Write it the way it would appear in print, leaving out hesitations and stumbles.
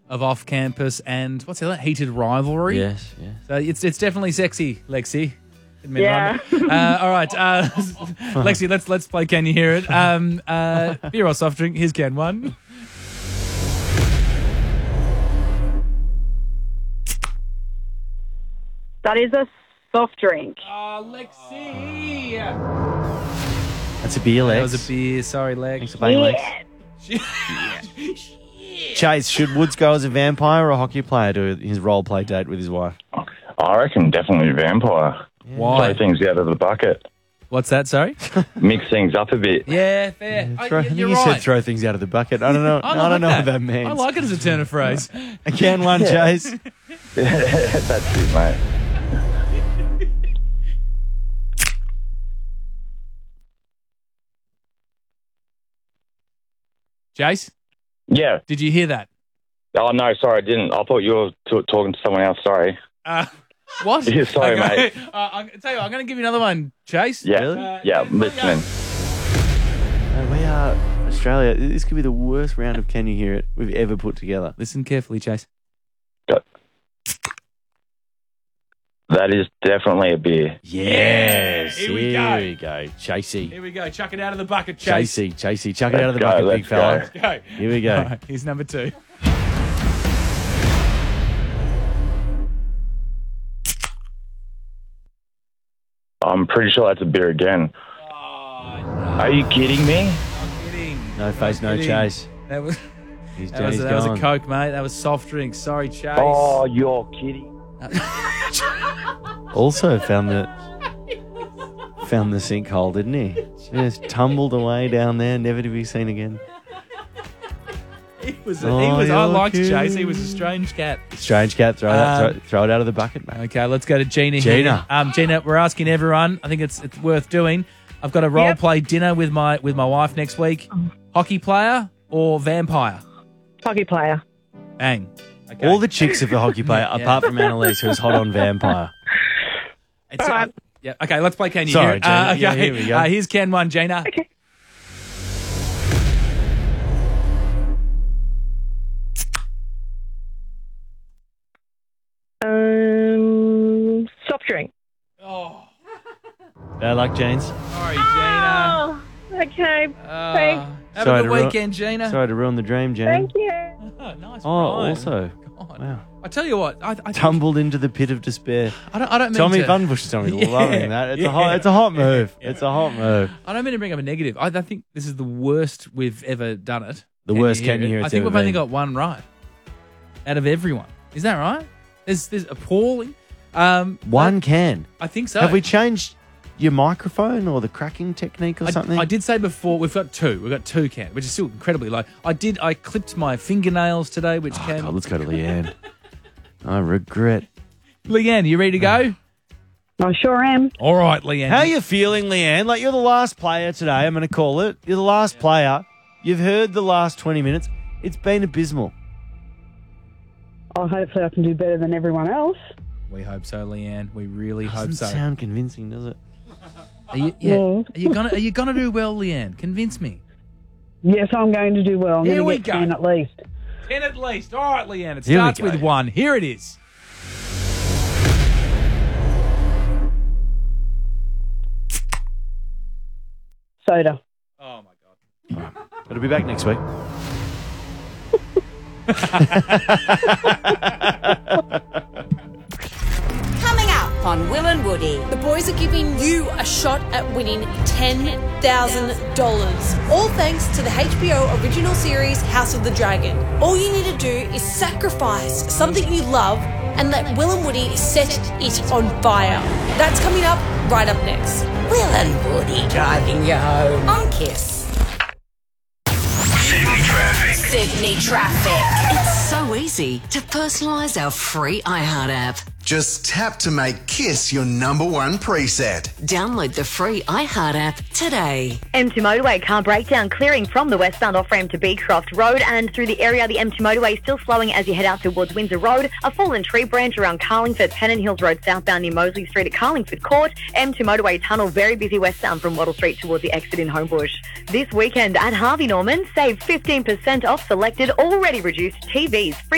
of off-campus and what's the other? Heated rivalry. Yes, yeah. So it's definitely sexy, Lexi. Yeah. All right, Lexi, let's play Can You Hear It? Beer or soft drink? Here's Can 1. That is a soft drink. Oh, Lexi. That's a beer, Lex. That was a beer. Sorry, Lex. Thanks for playing, Lex. Chase, should Woods go as a vampire or a hockey player to his role play date with his wife? I reckon definitely vampire. Why? Play things out of the bucket. What's that, sorry? Mix things up a bit. Yeah, fair. I You're think you right. said throw things out of the bucket. I don't know. I don't know what that means. I like it as a turn of phrase. Can one, Chase? That's it, mate. Jace, Yeah. did you hear that? Oh, no, sorry, I didn't. I thought you were talking to someone else. Sorry. What? Yeah, sorry, mate. I'll tell you what, I'm going to give you another one, Chase. Yeah. Really? Yeah, I'm listening. We are Australia. This could be the worst round of Can You Hear It we've ever put together. Listen carefully, Chase. That is definitely a beer. Yes. Here we go. Here we go. Chasey. Here we go. Chuck it out of the bucket, Chase. Chasey. Chuck it out of the Let's bucket, go, big fella. let's Go. Here we go. All right, here's number 2. I'm pretty sure that's a beer again. Are you kidding me? I'm kidding. No face, no kidding. chase. That was He's that was Johnny's a gone. Coke, mate. That was soft drink. Sorry, Chase. Oh, you're kidding. Also found the sinkhole, didn't he? Just tumbled away down there, never to be seen again. He was. Oh, I you're liked cute. Chase. He was a strange cat. Strange cat, throw it out of the bucket, mate. Okay, let's go to Gina. Gina. Here. Gina, we're asking everyone. I think it's worth doing. I've got a role play dinner with my wife next week. Hockey player or vampire? Hockey player. Bang. Okay. All the chicks of the hockey player, Yeah. apart from Annalise, who's hot on vampire. It's, yeah. Okay, let's play Can You Sorry, Hear It? Gina. Okay. Yeah, here we go. Here's Can 1, Gina. Okay. Soft drink. Oh, Bad luck, James. sorry, Gina. Oh, okay. Thanks. Have Sorry a to good ru- weekend, Gina. Sorry to ruin the dream, Jane. Thank you. Oh, nice. Oh, rhyme. also, God. wow. I tell you what, I Tumbled into the pit of despair. I don't mean Tommy to, Bunbush, Tommy, Yeah, loving that. It's yeah. it's a hot move. It's a hot move. I don't mean to bring up a negative. I think this is the worst we've ever done it. The worst Can You Hear I It's think ever we've only been. got one right out of everyone. Is that right? There's appalling. One can. I think so. Have we changed your microphone or the cracking technique or something? I did say before we've got two. We've got 2 cans, which is still incredibly low. I clipped my fingernails today, which Oh, can. God, let's go to Leanne. I regret. Leanne, you ready to go? I sure am. All right, Leanne. How are you feeling, Leanne? Like, you're the last player today, I'm going to call it. You're the last player. You've heard the last 20 minutes. It's been abysmal. Oh, hopefully I can do better than everyone else. We hope so, Leanne. We really hope Doesn't so. sound convincing, does it? Are you, No. Are you gonna do well, Leanne? Convince me. Yes, I'm going to do well. I'm Here going we to get go. 10 at least. 10 at least. All right, Leanne. It Here we starts go. with 1. Here it is. Soda. Oh my God. It'll be back next week. Coming up on Will and Woody. The boys are giving you a shot at winning $10,000. All thanks to the HBO original series House of the Dragon. All you need to do is sacrifice something you love and let Will and Woody set it on fire. That's coming up right up next. Will and Woody driving you home on Kiss. Sydney Traffic. It's so easy to personalise our free iHeart app. Just tap to make Kiss your number one preset. Download the free iHeart app today. M2 motorway car breakdown clearing from the westbound off-ramp to Beecroft Road and through the area. The M2 motorway is still slowing as you head out towards Windsor Road. A fallen tree branch around Carlingford, Pennant Hills Road southbound near Mosley Street at Carlingford Court. M2 motorway tunnel very busy westbound from Wattle Street towards the exit in Homebush. This weekend at Harvey Norman, save 15% off selected already reduced TVs.